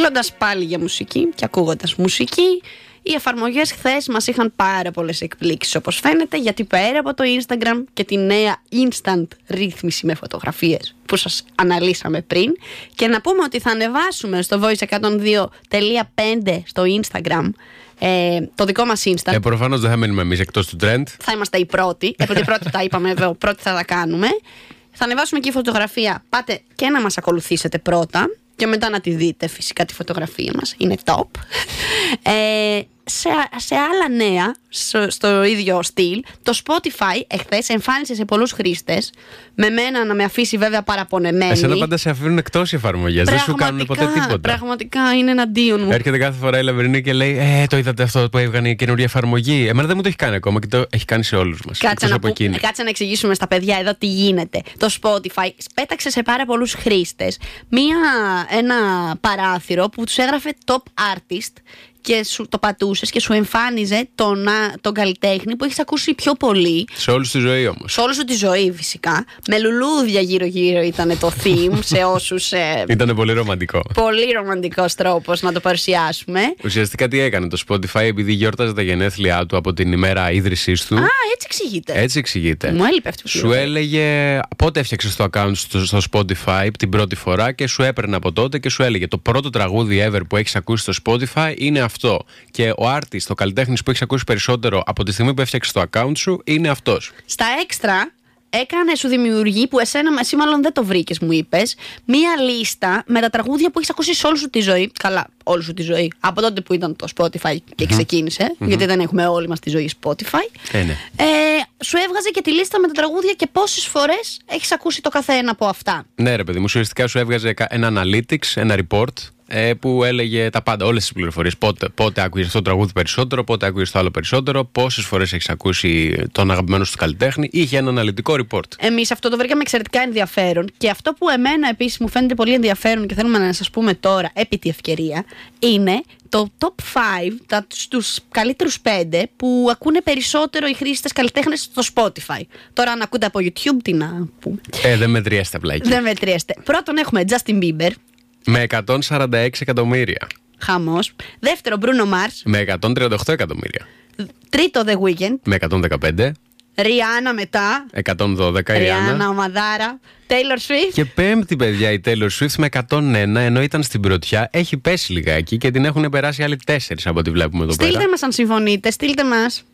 Μιλώντας πάλι για μουσική και ακούγοντας μουσική, οι εφαρμογές χθες μας είχαν πάρα πολλές εκπλήξεις, όπως φαίνεται, γιατί πέρα από το Instagram και τη νέα instant ρύθμιση με φωτογραφίες που σας αναλύσαμε πριν, και να πούμε ότι θα ανεβάσουμε στο Voice 102.5 στο Instagram το δικό μας Insta. Προφανώς δεν θα μείνουμε εμείς εκτός του trend. Θα είμαστε οι πρώτοι, επειδή πρώτοι τα είπαμε εδώ, πρώτοι θα τα κάνουμε. Θα ανεβάσουμε εκεί φωτογραφία. Πάτε και να μας ακολουθήσετε πρώτα και μετά να τη δείτε φυσικά τη φωτογραφία μας. Είναι top. Σε άλλα νέα, στο ίδιο στυλ, το Spotify εχθές εμφάνισε σε πολλούς χρήστες, με μένα να με αφήσει βέβαια παραπονεμένη. Εσένα πάντα σε αφήνουν εκτός οι εφαρμογές, δεν σου κάνουν ποτέ τίποτα. Πραγματικά είναι εναντίον μου. Έρχεται κάθε φορά η Λαβρινή και λέει: το είδατε αυτό που έβγανε η καινούργια εφαρμογή? Εμένα δεν μου το έχει κάνει ακόμα και το έχει κάνει σε όλους μας. Κάτσε να εξηγήσουμε στα παιδιά εδώ τι γίνεται. Το Spotify πέταξε σε πάρα πολλούς χρήστες ένα παράθυρο που τους έγραφε top artist και σου το πατούσες και σου εμφάνιζε τον καλλιτέχνη που έχεις ακούσει πιο πολύ. Σε όλη τη ζωή όμως. Σε όλη σου τη ζωή, φυσικά. Με λουλούδια γύρω-γύρω ήταν το theme σε όσους. Ήταν πολύ ρομαντικό. Πολύ ρομαντικός τρόπος να το παρουσιάσουμε. Ουσιαστικά τι έκανε το Spotify, επειδή γιόρταζε τα γενέθλιά του από την ημέρα ίδρυσής του. Έτσι εξηγείται. Έτσι εξηγείται. Μου έλειπε αυτό. Σου έλεγε πότε έφτιαξες το account στο Spotify την πρώτη φορά και σου έπαιρνε από τότε και σου έλεγε: το πρώτο τραγούδι ever που έχεις ακούσει στο Spotify είναι αυτό. Και ο artist, ο καλλιτέχνης που έχεις ακούσει περισσότερο από τη στιγμή που έφτιαξες το account σου είναι αυτός. Στα έξτρα σου δημιουργεί, που εσύ μάλλον δεν το βρήκες, μου είπες, μία λίστα με τα τραγούδια που έχεις ακούσει σε όλη σου τη ζωή. Καλά, όλη σου τη ζωή. Από τότε που ήταν το Spotify και ξεκίνησε, γιατί δεν έχουμε όλοι μας τη ζωή Spotify. Ναι. Σου έβγαζε και τη λίστα με τα τραγούδια και πόσες φορές έχεις ακούσει το καθένα από αυτά. Ναι, ρε παιδί μου, ουσιαστικά σου έβγαζε ένα analytics, ένα report, που έλεγε τα πάντα, όλες τις πληροφορίες. Πότε άκουγες αυτό το τραγούδι περισσότερο, πότε άκουγες το άλλο περισσότερο, πόσες φορές έχεις ακούσει τον αγαπημένο σου καλλιτέχνη. Είχε ένα αναλυτικό report. Εμείς αυτό το βρήκαμε εξαιρετικά ενδιαφέρον. Και αυτό που εμένα επίσης μου φαίνεται πολύ ενδιαφέρον και θέλουμε να σας πούμε τώρα, επί τη ευκαιρία, είναι το top 5, τους καλύτερους 5 που ακούνε περισσότερο οι χρήστες καλλιτέχνες στο Spotify. Τώρα, αν ακούτε από YouTube, τι να πούμε. Δεν μετριέστε απλά εκεί. Δεν μετριέστε. Πρώτον, έχουμε Justin Bieber. Με 146 εκατομμύρια. Χαμός. Δεύτερο, Bruno Mars. Με 138 εκατομμύρια. Τρίτο, The Weeknd. Με 115. Rihanna μετά. 112 η Rihanna. Ομαδάρα. Taylor Swift. Και πέμπτη, παιδιά, η Taylor Swift με 101, ενώ ήταν στην πρωτιά. Έχει πέσει λιγάκι και την έχουν περάσει άλλοι 4 από ό,τι βλέπουμε εδώ πέρα. Στείλτε μας αν συμφωνείτε, στείλτε μας.